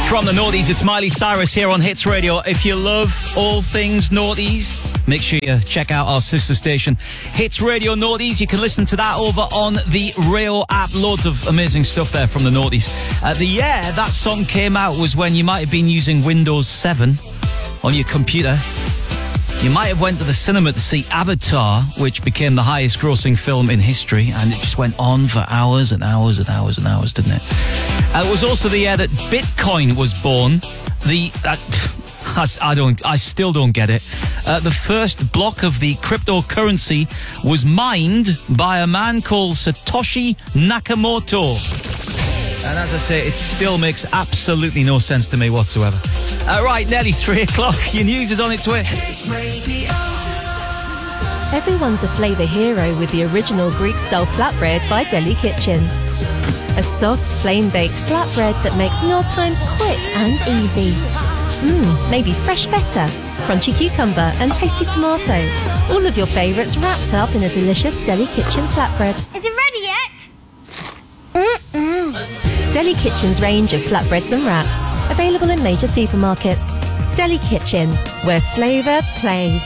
From the noughties, it's Miley Cyrus here on Hits Radio. If you love all things noughties, make sure you check out our sister station, Hits Radio Noughties. You can listen to that over on the Rio app. Loads of amazing stuff there from the noughties. The year that song came out was when you might have been using Windows 7 on your computer. You might have went to the cinema to see Avatar, which became the highest grossing film in history, and it just went on for hours and hours and hours and hours, didn't it? It was also the year that Bitcoin was born. I still don't get it. The first block of the cryptocurrency was mined by a man called Satoshi Nakamoto. And as I say, it still makes absolutely no sense to me whatsoever. Right, nearly 3 o'clock. Your news is on its way. Everyone's a flavour hero with the original Greek-style flatbread by Deli Kitchen. A soft, flame-baked flatbread that makes mealtimes quick and easy. Maybe fresh feta, crunchy cucumber and tasty tomato. All of your favourites wrapped up in a delicious Deli Kitchen flatbread. Is it ready yet? Deli Kitchen's range of flatbreads and wraps, available in major supermarkets. Deli Kitchen, where flavour plays.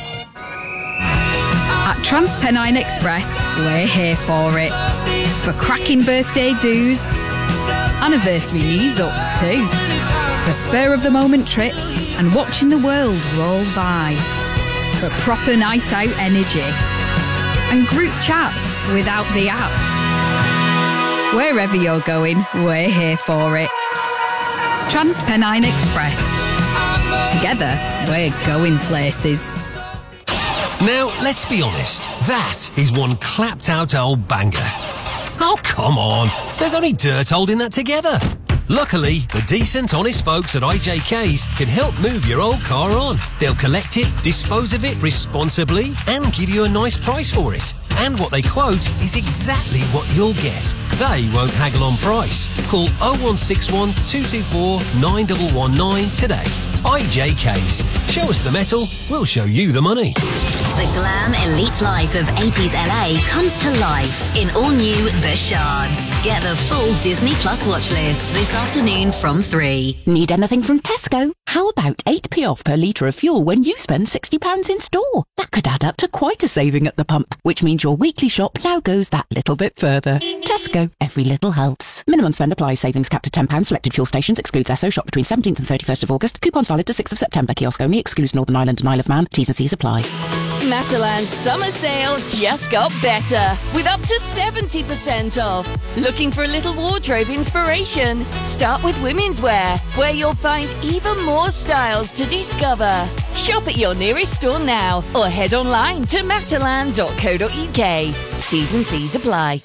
At TransPennine Express, we're here for it. For cracking birthday do's, anniversary knees-ups too. For spur-of-the-moment trips and watching the world roll by. For proper night-out energy. And group chats without the apps. Wherever you're going, we're here for it. TransPennine Express. Together, we're going places. Now, let's be honest. That is one clapped-out old banger. Oh, come on. There's only dirt holding that together. Luckily, the decent, honest folks at IJK's can help move your old car on. They'll collect it, dispose of it responsibly, and give you a nice price for it. And what they quote is exactly what you'll get. They won't haggle on price. Call 0161 224 9119 today. IJK's. Show us the metal, we'll show you the money. The glam elite life of 80s LA comes to life in all new The Shards. Get the full Disney Plus watch list this afternoon from 3. Need anything from Tesco? How about 8p off per litre of fuel when you spend £60 in store? That could add up to quite a saving at the pump, which means your weekly shop now goes that little bit further. Tesco, every little helps. Minimum spend applies. Savings capped at £10. Selected fuel stations excludes Esso. Shop between 17th and 31st of August. Coupons valid to 6th of September. Kiosk only excludes Northern Ireland and Isle of Man. T's and C's apply. Matalan's summer sale just got better with up to 70% off. Looking for a little wardrobe inspiration? Start with women's wear, where you'll find even more styles to discover. Shop at your nearest store now or head online to matalan.co.uk. T's and C's apply.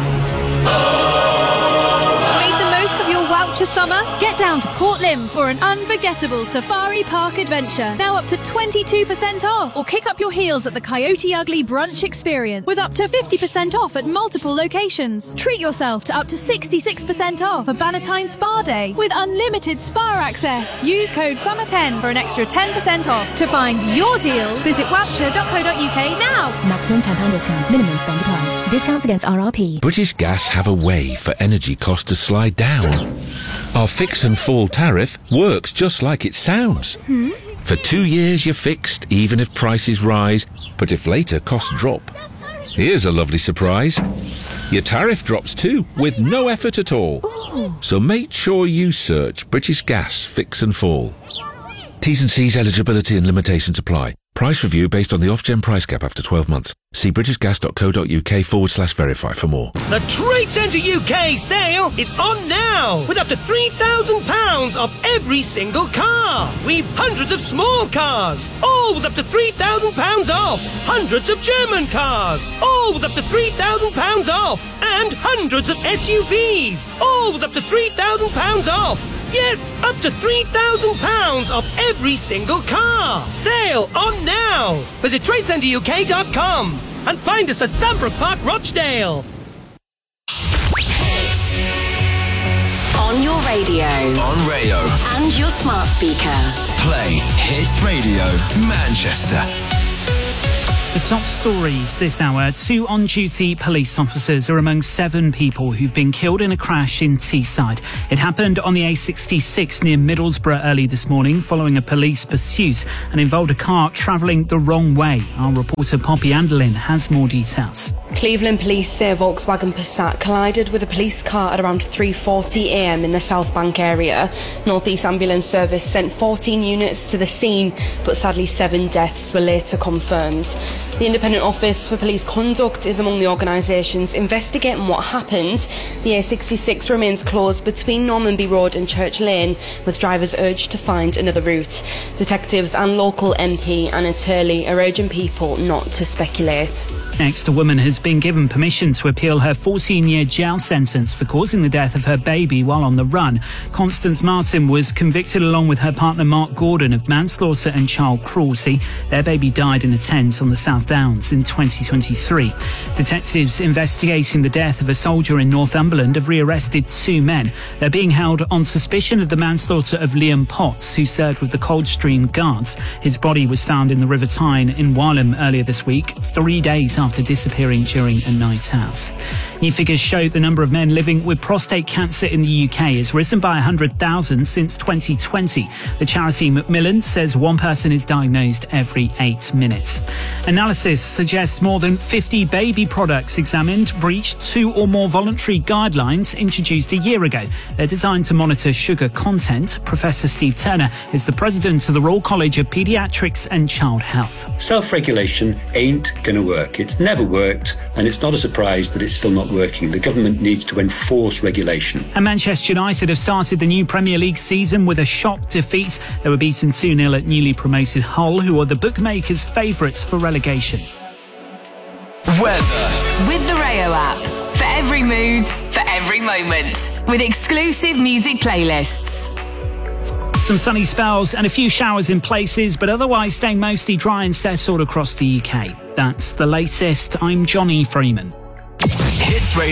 Made the most of your voucher summer? Get down to Port Lim for an unforgettable safari park adventure. Now up to 22% off. Or kick up your heels at the Coyote Ugly Brunch Experience with up to 50% off at multiple locations. Treat yourself to up to 66% off a Bannatyne Spa Day with unlimited spa access. Use code SUMMER10 for an extra 10% off. To find your deal, visit wowcher.co.uk now. Maximum £10 discount. Minimum spend applies. Discounts against RRP. British Gas have a way for energy costs to slide down. Our fix and fall tariff works just like it sounds. For 2 years you're fixed, even if prices rise, but if later costs drop. Here's a lovely surprise. Your tariff drops too, with no effort at all. Ooh. So make sure you search British Gas Fix and Fall. T's and C's eligibility and limitations apply. Price review based on the Ofgem price cap after 12 months. See britishgas.co.uk/verify for more. The Trade Centre UK sale is on now with up to £3,000 off every single car. We've hundreds of small cars, all with up to £3,000 off. Hundreds of German cars, all with up to £3,000 off. And hundreds of SUVs, all with up to £3,000 off. Yes, up to £3,000 off every single car. Sale on now. Visit TradeCenterUK.com and find us at Sandbrook Park, Rochdale. On your radio. On Rayo. And your smart speaker. Play Hits Radio Manchester. The top stories this hour. 2 on-duty police officers are among 7 people who've been killed in a crash in Teesside. It happened on the A66 near Middlesbrough early this morning following a police pursuit and involved a car travelling the wrong way. Our reporter Poppy Anderlin has more details. Cleveland police say a Volkswagen Passat collided with a police car at around 3:40 a.m. in the South Bank area. North East Ambulance Service sent 14 units to the scene, but sadly 7 deaths were later confirmed. The Independent Office for Police Conduct is among the organisations investigating what happened. The A66 remains closed between Normanby Road and Church Lane, with drivers urged to find another route. Detectives and local MP Anna Turley are urging people not to speculate. Next, a woman has been given permission to appeal her 14-year jail sentence for causing the death of her baby while on the run. Constance Martin was convicted along with her partner Mark Gordon of manslaughter and child cruelty. Their baby died in a tent on the South Downs in 2023. Detectives investigating the death of a soldier in Northumberland have rearrested 2 men. They're being held on suspicion of the manslaughter of Liam Potts, who served with the Coldstream Guards. His body was found in the River Tyne in Wylam earlier this week, 3 days after disappearing during a night out. New figures show the number of men living with prostate cancer in the UK has risen by 100,000 since 2020. The charity Macmillan says 1 person is diagnosed every 8 minutes. Analysis suggests more than 50 baby products examined breached 2 or more voluntary guidelines introduced a year ago. They're designed to monitor sugar content. Professor Steve Turner is the president of the Royal College of Paediatrics and Child Health. Self-regulation ain't going to work. It's never worked, and it's not a surprise that it's still not working. The government needs to enforce regulation. And Manchester United have started the new Premier League season with a shock defeat. They were beaten 2-0 at newly promoted Hull, who are the bookmakers' favourites for relegation. Weather. With the Rayo app. For every mood, for every moment. With exclusive music playlists. Some sunny spells and a few showers in places, but otherwise staying mostly dry and settled across the UK. That's the latest. I'm Johnny Freeman. Hits Radio.